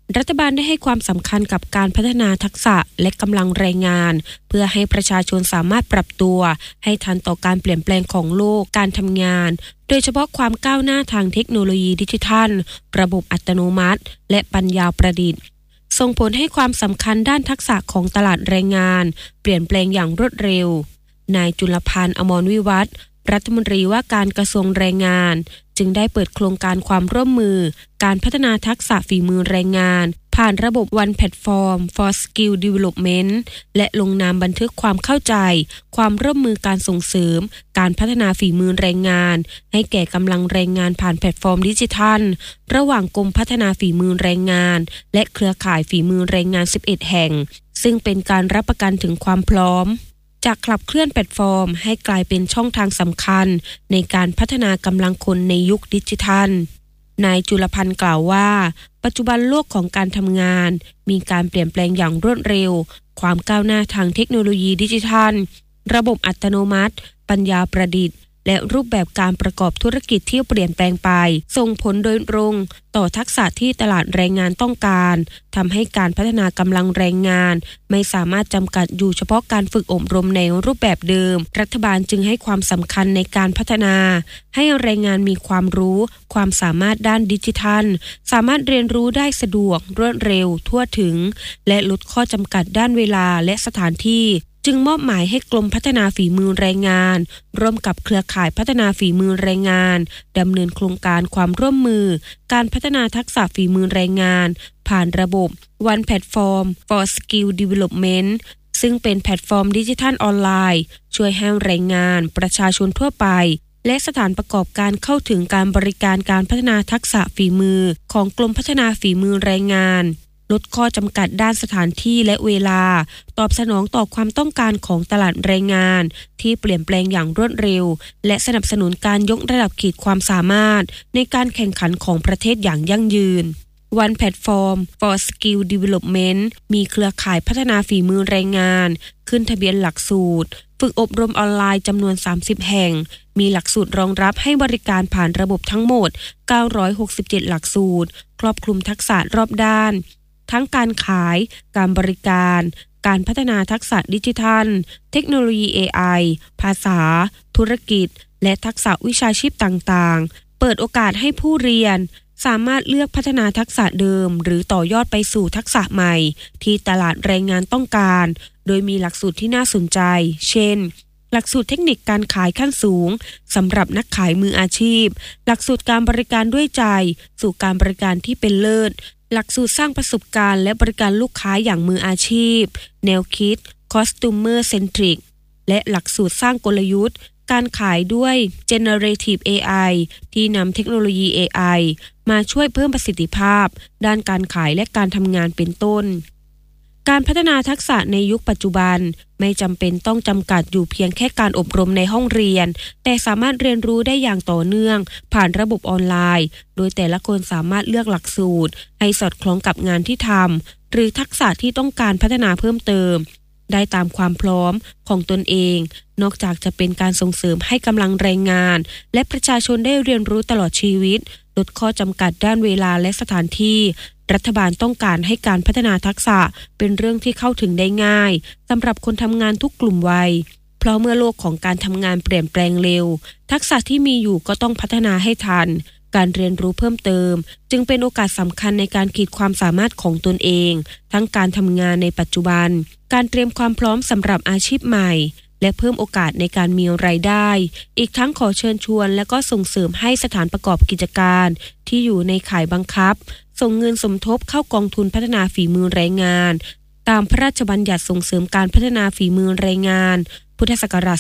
รัฐบาลได้ให้ความสำคัญกับการพัฒนาทักษะและกำลังแรงงานเพื่อให้ประชาชนสามารถปรับตัวให้ทันต่อการเปลี่ยนแปลงของโลกการทำงานโดยเฉพาะความก้าวหน้าทางเทคโนโลยีดิจิทัลระบบอัตโนมัติและปัญญาประดิษฐ์ส่งผลให้ความสำคัญด้านทักษะของตลาดแรงงานเปลี่ยนแปลงอย่างรวดเร็วนายจุลพันธ์ อมรวิวัฒน์รัฐมนตรีว่าการกระทรวงแรงงานจึงได้เปิดโครงการความร่วมมือการพัฒนาทักษะฝีมือแรงงานผ่านระบบ One Platform for Skill Development และลงนามบันทึกความเข้าใจความร่วมมือการส่งเสริมการพัฒนาฝีมือแรงงานให้แก่กำลังแรงงานผ่านแพลตฟอร์มดิจิทัลระหว่างกรมพัฒนาฝีมือแรงงานและเครือข่ายฝีมือแรงงาน11แห่งซึ่งเป็นการรับประกันถึงความพร้อมจากขับเคลื่อนแพลตฟอร์มให้กลายเป็นช่องทางสำคัญในการพัฒนากำลังคนในยุคดิจิทัลนายจุลพันธ์กล่าวว่าปัจจุบันโลกของการทำงานมีการเปลี่ยนแปลงอย่างรวดเร็วความก้าวหน้าทางเทคโนโลยีดิจิทัลระบบอัตโนมัติปัญญาประดิษฐ์และรูปแบบการประกอบธุรกิจที่เปลี่ยนแปลงไปส่งผลโดยตรงต่อทักษะที่ตลาดแรงงานต้องการทำให้การพัฒนากำลังแรงงานไม่สามารถจำกัดอยู่เฉพาะการฝึกอบรมในรูปแบบเดิมรัฐบาลจึงให้ความสำคัญในการพัฒนาให้แรงงานมีความรู้ความสามารถด้านดิจิทัลสามารถเรียนรู้ได้สะดวกรวดเร็วทั่วถึงและลดข้อจำกัดด้านเวลาและสถานที่จึงมอบหมายให้กรมพัฒนาฝีมือแรงงานร่วมกับเครือข่ายพัฒนาฝีมือแรงงานดำเนินโครงการความร่วมมือการพัฒนาทักษะฝีมือแรงงานผ่านระบบ One Platform for Skill Development ซึ่งเป็นแพลตฟอร์มดิจิทัลออนไลน์ช่วยให้แรงงานประชาชนทั่วไปและสถานประกอบการเข้าถึงการบริการการพัฒนาทักษะฝีมือของกรมพัฒนาฝีมือแรงงานลดข้อจำกัดด้านสถานที่และเวลาตอบสนองต่อความต้องการของตลาดแรงงานที่เปลี่ยนแปลงอย่างรวดเร็วและสนับสนุนการยกระดับขีดความสามารถในการแข่งขันของประเทศอย่างยั่งยืน One Platform for Skill Development มีเครือข่ายพัฒนาฝีมือแรงงานขึ้นทะเบียนหลักสูตรฝึกอบรมออนไลน์จำนวน30แห่งมีหลักสูตรรองรับให้บริการผ่านระบบทั้งหมด967หลักสูตรครอบคลุมทักษะรอบด้านทั้งการขายการบริการการพัฒนาทักษะดิจิทัลเทคโนโลยี AI ภาษาธุรกิจและทักษะวิชาชีพต่างๆเปิดโอกาสให้ผู้เรียนสามารถเลือกพัฒนาทักษะเดิมหรือต่อยอดไปสู่ทักษะใหม่ที่ตลาดแรงงานต้องการโดยมีหลักสูตรที่น่าสนใจเช่นหลักสูตรเทคนิคการขายขั้นสูงสำหรับนักขายมืออาชีพหลักสูตรการบริการด้วยใจสู่การบริการที่เป็นเลิศหลักสูตรสร้างประสบการณ์และบริการลูกค้าอย่างมืออาชีพแนวคิด Customer Centric และหลักสูตรสร้างกลยุทธ์การขายด้วย Generative AI ที่นำเทคโนโลยี AI มาช่วยเพิ่มประสิทธิภาพด้านการขายและการทำงานเป็นต้นการพัฒนาทักษะในยุคปัจจุบันไม่จำเป็นต้องจำกัดอยู่เพียงแค่การอบรมในห้องเรียนแต่สามารถเรียนรู้ได้อย่างต่อเนื่องผ่านระบบออนไลน์โดยแต่ละคนสามารถเลือกหลักสูตรให้สอดคล้องกับงานที่ทำหรือทักษะที่ต้องการพัฒนาเพิ่มเติมได้ตามความพร้อมของตนเองนอกจากจะเป็นการส่งเสริมให้กำลังแรงงานและประชาชนได้เรียนรู้ตลอดชีวิตลดข้อจำกัดด้านเวลาและสถานที่รัฐบาลต้องการให้การพัฒนาทักษะเป็นเรื่องที่เข้าถึงได้ง่ายสำหรับคนทำงานทุกกลุ่มวัยเพราะเมื่อโลกของการทำงานเปลี่ยนแปลงเร็วทักษะที่มีอยู่ก็ต้องพัฒนาให้ทันการเรียนรู้เพิ่มเติมจึงเป็นโอกาสสำคัญในการขีดความสามารถของตนเองทั้งการทำงานในปัจจุบันการเตรียมความพร้อมสำหรับอาชีพใหม่และเพิ่มโอกาสในการมีรายได้อีกทั้งขอเชิญชวนและก็ส่งเสริมให้สถานประกอบกิจการที่อยู่ในข่ายบังคับส่งเงินสมทบเข้ากองทุนพัฒนาฝีมือแรงงานตามพระราชบัญญัติส่งเสริมการพัฒนาฝีมือแรงงานพุทธศักราช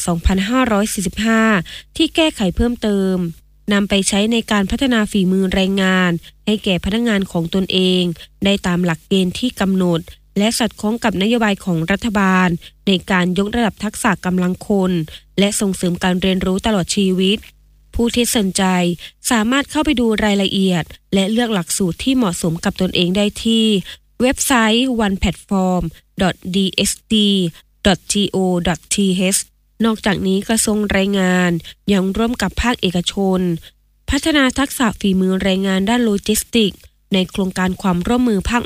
2545 ที่แก้ไขเพิ่มเติมนำไปใช้ในการพัฒนาฝีมือแรงงานให้แก่พนักงานของตนเองได้ตามหลักเกณฑ์ที่กำหนดและสอดคล้องกับนโยบายของรัฐบาลในการยกระดับทักษะกำลังคนและส่งเสริมการเรียนรู้ตลอดชีวิตผู้ที่สนใจสามารถเข้าไปดูรายละเอียดและเลือกหลักสูตรที่เหมาะสมกับตนเองได้ที่เว็บไซต์ oneplatform.dsd.go.th นอกจากนี้กระทรวงแรงงานยังร่วมกับภาคเอกชนพัฒนาทักษะฝีมือแรงงานด้านโลจิสติกส์ในโครงการความร่วมมือภาค